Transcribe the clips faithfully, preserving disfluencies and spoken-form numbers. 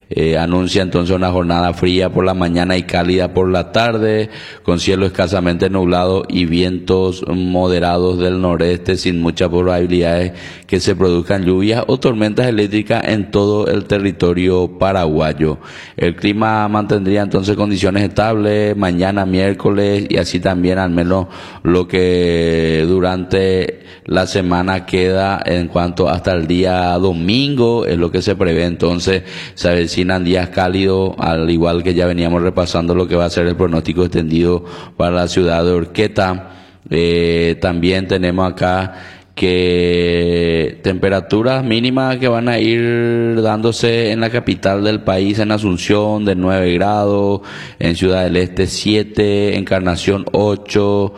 eh, anuncia entonces una jornada fría por la mañana y cálida por la tarde, con cielo escasamente nublado y vientos moderados del noreste sin muchas probabilidades que se produzcan lluvias o tormentas eléctricas en todo el territorio paraguayo. El clima mantendría entonces condiciones estables mañana miércoles y así también al menos lo que durante la semana queda en cuanto hasta el día domingo es lo que se prevé. Entonces se avecinan días cálidos, al igual que ya veníamos repasando lo que va a ser el pronóstico extendido para la ciudad de Horqueta. Eh, también tenemos acá que temperaturas mínimas que van a ir dándose en la capital del país, en Asunción, de nueve grados, en Ciudad del Este siete, Encarnación ocho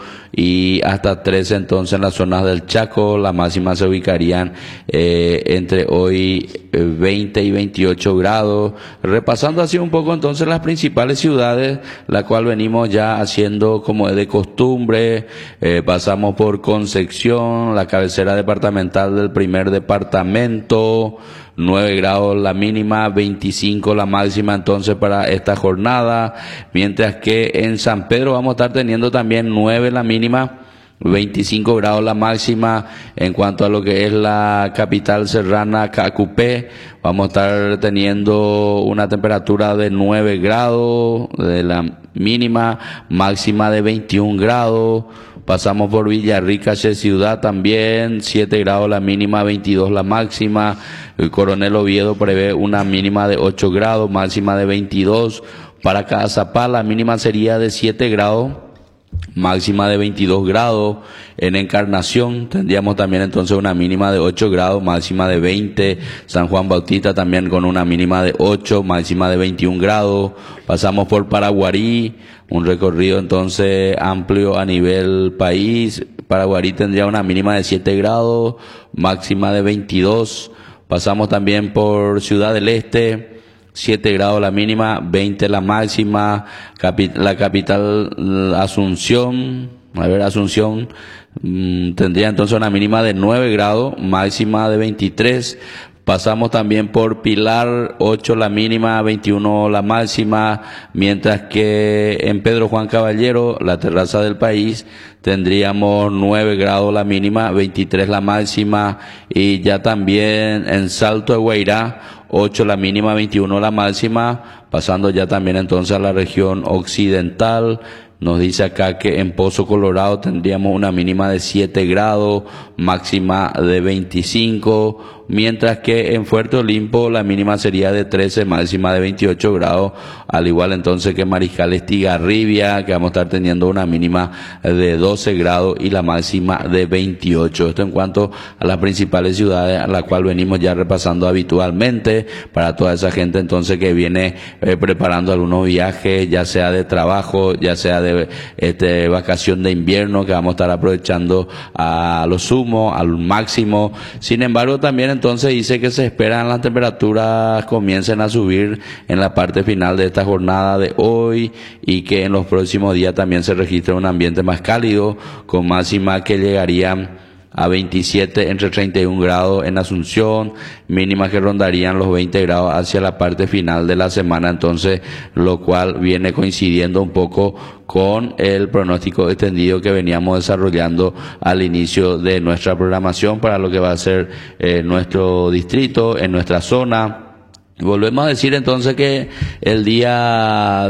y hasta trece entonces en las zonas del Chaco. Las máximas se ubicarían eh, entre hoy eh, veinte y veintiocho grados. Repasando así un poco entonces las principales ciudades, la cual venimos ya haciendo como es de costumbre. Eh, pasamos por Concepción, la cabecera departamental del primer departamento, nueve grados la mínima, veinticinco la máxima entonces para esta jornada, mientras que en San Pedro vamos a estar teniendo también nueve la mínima, veinticinco grados la máxima. En cuanto a lo que es la capital serrana, Cacupé, vamos a estar teniendo una temperatura de nueve grados de la mínima, máxima de veintiún grados. Pasamos por Villarrica, Ciudad también, siete grados la mínima, veintidós la máxima. El Coronel Oviedo prevé una mínima de ocho grados, máxima de veintidós. Para Cazapá la mínima sería de siete grados, máxima de veintidós grados. En Encarnación tendríamos también entonces una mínima de ocho grados, máxima de veinte. San Juan Bautista también con una mínima de ocho, máxima de veintiún grados. Pasamos por Paraguarí, un recorrido entonces amplio a nivel país. Paraguarí tendría una mínima de siete grados, máxima de veintidós. Pasamos también por Ciudad del Este, siete grados la mínima, veinte la máxima. Capi- la capital Asunción, a ver, Asunción mmm, tendría entonces una mínima de nueve grados, máxima de veintitrés. Pasamos también por Pilar, ocho la mínima, veintiuno la máxima, mientras que en Pedro Juan Caballero, la terraza del país, tendríamos nueve grados la mínima, veintitrés la máxima, y ya también en Salto de Guairá, ocho la mínima, veintiuno la máxima. Pasando ya también entonces a la región occidental, nos dice acá que en Pozo Colorado tendríamos una mínima de siete grados, máxima de veinticinco, mientras que en Fuerte Olimpo la mínima sería de trece, máxima de veintiocho grados, al igual entonces que Mariscal Estigarribia, que vamos a estar teniendo una mínima de doce grados y la máxima de veintiocho. Esto en cuanto a las principales ciudades a las cuales venimos ya repasando habitualmente, para toda esa gente entonces que viene eh, preparando algunos viajes, ya sea de trabajo, ya sea de este, vacación de invierno, que vamos a estar aprovechando a lo sumo, al máximo. Sin embargo, también entonces dice que se esperan las temperaturas comiencen a subir en la parte final de esta jornada de hoy y que en los próximos días también se registre un ambiente más cálido, con máxima que llegarían a veintisiete, entre treinta y un grados en Asunción, mínimas que rondarían los veinte grados hacia la parte final de la semana, entonces, lo cual viene coincidiendo un poco con el pronóstico extendido que veníamos desarrollando al inicio de nuestra programación para lo que va a ser eh, nuestro distrito, en nuestra zona. Volvemos a decir entonces que el día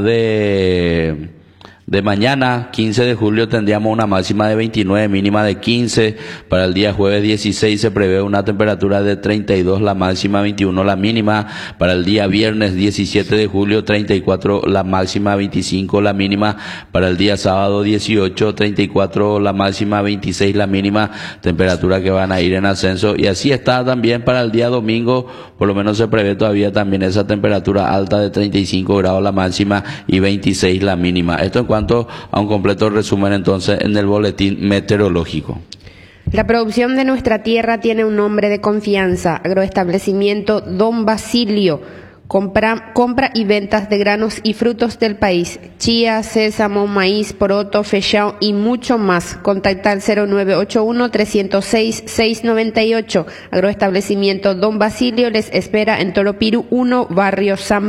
de... de mañana, quince de julio, tendríamos una máxima de veintinueve, mínima de quince. Para el día jueves dieciséis se prevé una temperatura de treinta y dos, la máxima, veintiuno la mínima. Para el día viernes diecisiete de julio, treinta y cuatro la máxima, veinticinco la mínima. Para el día sábado dieciocho, treinta y cuatro la máxima, veintiséis la mínima. Temperatura que van a ir en ascenso. Y así está también para el día domingo, por lo menos se prevé todavía también esa temperatura alta de treinta y cinco grados la máxima y veintiséis la mínima. Esto en cuanto a un completo resumen entonces en el boletín meteorológico. La producción de nuestra tierra tiene un nombre de confianza: Agroestablecimiento Don Basilio. Compra, compra y ventas de granos y frutos del país: chía, sésamo, maíz, poroto, fechao y mucho más. Contacta al cero nueve ocho uno, tres cero seis, seis nueve ocho. Agroestablecimiento Don Basilio les espera en Toropiru uno, barrio San